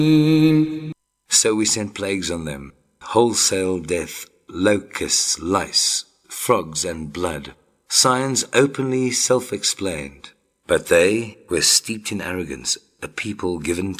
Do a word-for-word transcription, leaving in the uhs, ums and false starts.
So we sent plagues on them, wholesale death, locusts, lice, frogs, and blood, signs openly self-explained. But they were steeped in arrogance, a people given